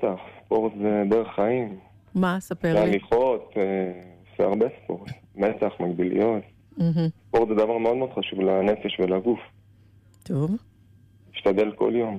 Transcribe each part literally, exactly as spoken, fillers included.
בטח, ספורט זה דרך חיים. מה? ספר לי. להליכות, עושה הרבה ספורט. מתח, מגביליות. ספורט זה דבר מאוד מאוד חשוב לנפש ולגוף. טוב. משתדל כל יום.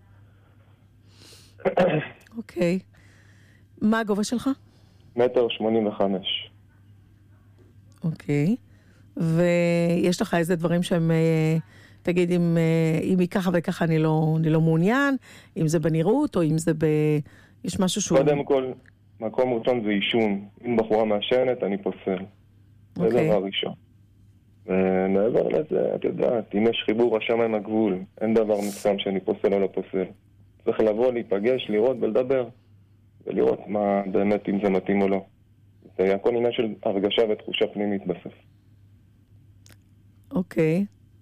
אוקיי. מה הגובה שלך? מטר שמונים וחמש. אוקיי. ויש לך איזה דברים שהם, תגיד, אם, אם היא ככה וככה אני לא, אני לא מעוניין, אם זה בנראות או אם זה ב... יש משהו שהוא... קודם כל, מקום ראשון זה אישון. אם בחורה מעשנת, אני פוסל. זה דבר ראשון. ונעבר לזה, את יודעת, אם יש חיבור השמיים הגבול, אין דבר מסוים שאני פוסל או לא פוסל. צריך לבוא, להיפגש, לראות ולדבר, ולראות מה באמת, אם זה מתאים או לא. זה הכל עניין של הרגשה ותחושה פנימית בסוף. אוקיי.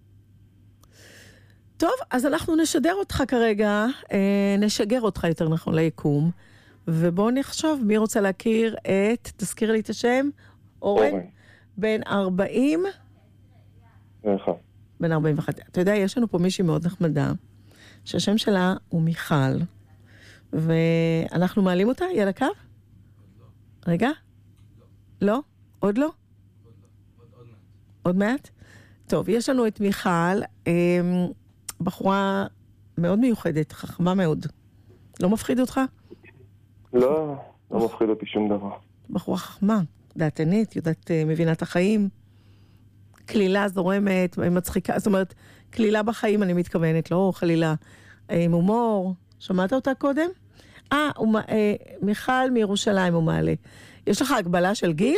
טוב, אז אנחנו נשדר אותך כרגע, אה, נשגר אותך יותר נכון ליקום, ובואו נחשוב מי רוצה להכיר את, תזכיר לי את השם, אורן, אורן. בין ארבעים ואחד. בין ארבעים ואחת. אתה יודע, יש לנו פה מישהי מאוד נחמדה, שהשם שלה הוא מיכל, ואנחנו מעלים אותה, היא על הקו? רגע? לא. לא? עוד לא? עוד, עוד מעט. עוד מעט? טוב, יש לנו את מיכל, בחורה מאוד מיוחדת, חכמה מאוד. לא מפחיד אותך? לא, לא מפחיד אותי שום דבר. בחורה חכמה, דעתנית, יודעת, מבינה את החיים. כלילה זורמת, מצחיקה, זאת אומרת, כלילה בחיים אני מתכוונת, לא חלילה. עם הומור, שמעת אותה קודם? אה, מיכל מירושלים הוא מעלה. יש לך הגבלה של גיל?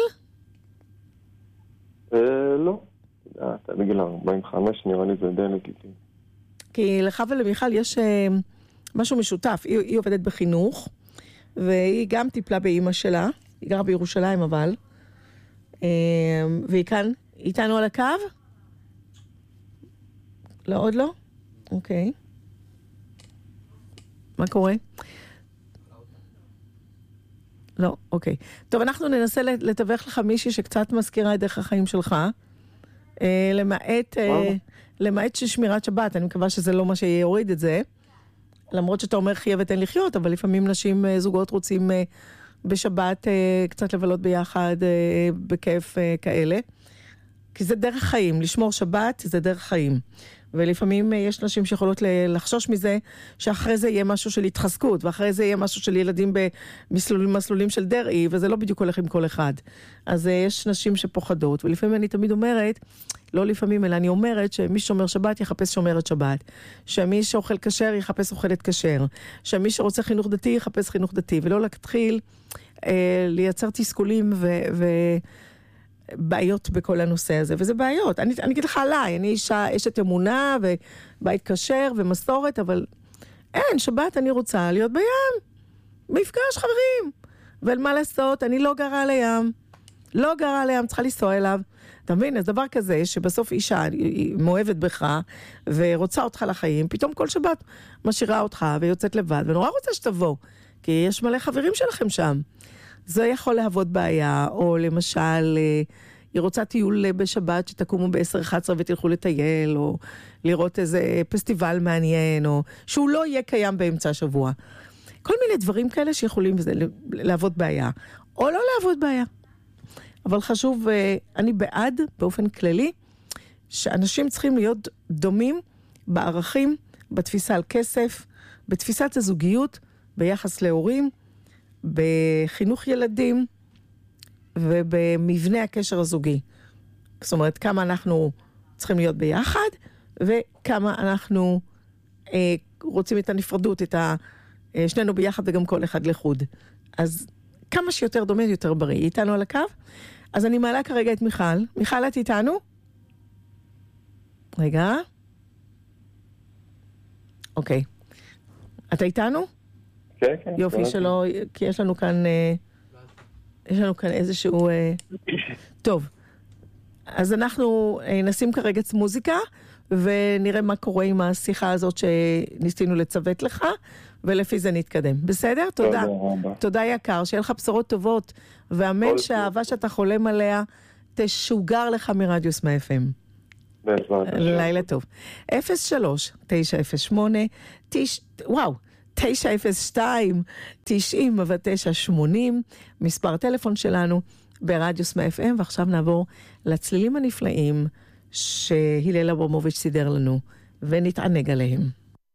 אה, לא. אתה בגיל ארבעים וחמש, נראה לי זה די לגיטימי. כי לך ולמיכל יש משהו משותף. היא, היא עובדת בחינוך, והיא גם טיפלה באמא שלה. היא גרה בירושלים אבל. והיא כאן איתנו על הקו? לא, עוד לא? אוקיי. מה קורה? לא, אוקיי. טוב, אנחנו ננסה לתווך לך מישהי שקצת מזכירה את דרך החיים שלך. למעט, למעט ששמירת שבת, אני מקווה שזה לא מה שיוריד את זה, למרות שאתה אומר חיה ותן לחיות, אבל לפעמים נשים, זוגות רוצים בשבת קצת לבלות ביחד, בכיף כאלה, כי זה דרך חיים, לשמור שבת זה דרך חיים, ולפעמים יש נשים שיכולות לחשוש מזה, שאחרי זה יהיה משהו של התחזקות, ואחרי זה יהיה משהו של ילדים במסלולים של דרעי, וזה לא בדיוק הולך עם כל אחד. אז יש נשים שפוחדות, ולפעמים אני תמיד אומרת, לא לפעמים, אלא אני אומרת, שמי שומר שבת יחפש שומרת שבת, שמי שאוכל כשר יחפש אוכלת כשר, שמי שרוצה חינוך דתי יחפש חינוך דתי, ולא להתחיל אה, לייצר תסכולים ו... ו בעיות בכל הנושא הזה, וזה בעיות. אני, אני אגיד לך עליי, אני אישה, אשת אמונה, ובית כשר, ומסורת, אבל אין, שבת אני רוצה להיות בים. מפגש חברים. ואל מה לעשות, אני לא גרה על הים. לא גרה על הים, צריכה לנסוע אליו. אתה מבין, אז דבר כזה, שבסוף אישה היא מאוהבת בך, ורוצה אותך לחיים, פתאום כל שבת משאירה אותך, ויוצאת לבד, ונורא רוצה שתבוא, כי יש מלא חברים שלכם שם. זה יכול להוות בעיה, או למשל, היא רוצה טיול בשבת שתקומו ב-עשר אחת עשרה ותלכו לטייל, או לראות איזה פסטיבל מעניין, או שהוא לא יהיה קיים באמצע השבוע. כל מיני דברים כאלה שיכולים וזה, לעבוד בעיה, או לא לעבוד בעיה. אבל חשוב, אני בעד, באופן כללי, שאנשים צריכים להיות דומים בערכים, בתפיסה על כסף, בתפיסת הזוגיות, ביחס להורים, בחינוך ילדים ובמבנה הקשר הזוגי. זאת אומרת, כמה אנחנו צריכים להיות ביחד, וכמה אנחנו אה, רוצים את הנפרדות, את ה, אה, שנינו ביחד וגם כל אחד לחוד. אז כמה שיותר דומה, יותר בריא. איתנו על הקו? אז אני מעלה כרגע את מיכל. מיכל, את איתנו? רגע. אוקיי. אתה איתנו? כן, כן. יופי שלא, כי יש לנו כאן, יש לנו כאן איזשהו, טוב, אז אנחנו נשים כרגע מוזיקה, ונראה מה קורה עם השיחה הזאת שניסינו לצוות לך, ולפי זה נתקדם. בסדר? תודה. תודה יקר, שיהיה לך בשורות טובות, ואמן שהאהבה שאתה חולם עליה, תשוגר לך מרדיוס מה-אף אם. לילה טוב. אפס שלוש תשע אפס שמונה, וואו, תשע אפס שתיים תשעים ותשע שמונים, מספר טלפון שלנו ברדיו סמה אף אם, ועכשיו נעבור לצלילים הנפלאים שהילל אברמוביץ' סידר לנו, ונתענג עליהם.